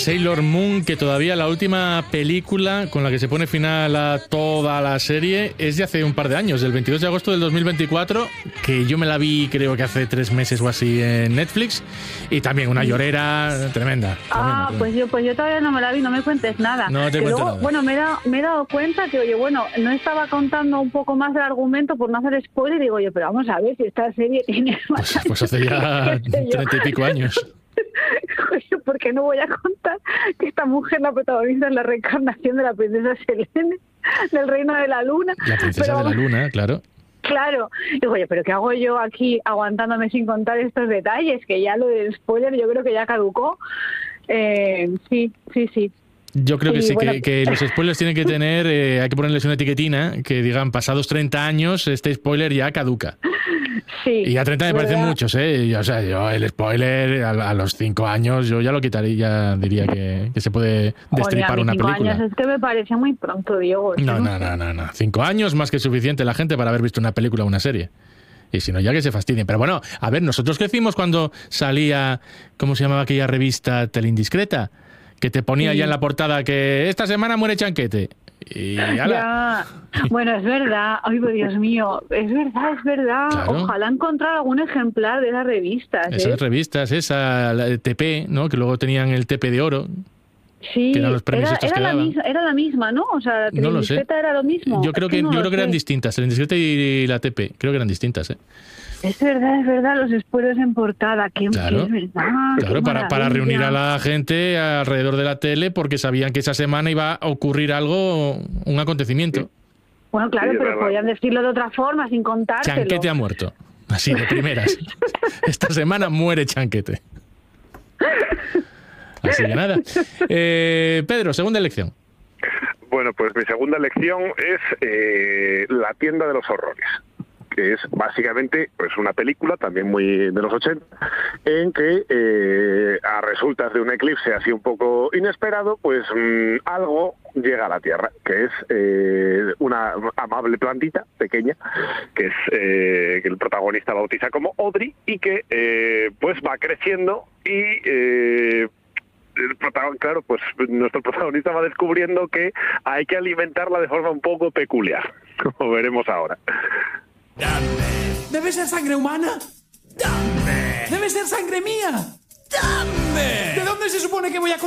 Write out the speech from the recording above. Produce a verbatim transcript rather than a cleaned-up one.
Sailor Moon, que todavía la última película con la que se pone final a toda la serie es de hace un par de años, del veintidós de agosto del dos mil veinticuatro, que yo me la vi creo que hace tres meses o así en Netflix, y también una llorera tremenda. Ah, tremenda. pues yo pues yo todavía no me la vi, no me cuentes nada. No te Y cuento luego, nada. Bueno, me he, dado, me he dado cuenta que, oye, bueno, no estaba contando un poco más del argumento por no hacer spoiler, y digo, oye, pero vamos a ver si esta serie tiene más... Pues, pues hace ya treinta y pico años. ¿Por qué no voy a contar que esta mujer, la protagonista, es la reencarnación de la princesa Selene, del Reino de la Luna? La princesa Pero, de la luna, claro. Claro. Digo, oye, ¿pero qué hago yo aquí aguantándome sin contar estos detalles? Que ya lo del spoiler yo creo que ya caducó. Eh, sí, sí, sí. Yo creo que Y sí, bueno, que, que los spoilers tienen que tener, eh, hay que ponerles una etiquetina que digan, pasados treinta años, este spoiler ya caduca. Sí, Y a treinta me ¿verdad? parecen muchos, ¿eh? Y, o sea, yo el spoiler a, a los cinco años yo ya lo quitaría, ya diría que, que se puede destripar Oye, a mí una cinco película. años es que me parece muy pronto, Diego. No, no, no, no, no. Cinco años más que suficiente la gente para haber visto una película o una serie. Y si no, ya que se fastidien. Pero bueno, a ver, nosotros crecimos cuando salía, ¿cómo se llamaba aquella revista Teleindiscreta? Que te ponía Sí. ya en la portada que esta semana muere Chanquete. Y ala. Ya. Bueno, es verdad. Ay, pues, Dios mío. Es verdad, es verdad. Claro. Ojalá encontrar algún ejemplar de esas revistas. Esas ¿eh? revistas, esa, la de T P, ¿no? Que luego tenían el T P de oro. Sí, que eran los premios era, estos era que la daban. misma, era la misma, ¿no? O sea, la No lo sé. Teleindiscreta era lo mismo. Yo creo Es que, no yo lo creo que eran sé. distintas. La Indiscreta y la T P. Creo que eran distintas, ¿eh? Es verdad, es verdad, los spoilers en portada. Qué, Claro. qué es verdad. Claro, qué para, para maravilla. reunir a la gente alrededor de la tele porque sabían que esa semana iba a ocurrir algo, un acontecimiento. Bueno, claro, Sí, pero verdad. podían decirlo de otra forma, sin contártelo. Chanquete ha muerto. Así, de primeras. Esta semana muere Chanquete. Así que nada. Eh, Pedro, segunda elección. Bueno, pues mi segunda elección es eh, La tienda de los horrores, que es básicamente pues una película también muy de los ochenta, en que eh, a resultas de un eclipse así un poco inesperado, pues mmm, algo llega a la Tierra, que es eh, una amable plantita pequeña, que es eh, que el protagonista bautiza como Audrey, y que eh, pues va creciendo y eh, el protagonista, claro, pues nuestro protagonista va descubriendo que hay que alimentarla de forma un poco peculiar, como veremos ahora. ¿Debe ser sangre humana? ¡Dame! ¿Debe ser sangre mía? ¡Dame! ¿De dónde se supone que voy a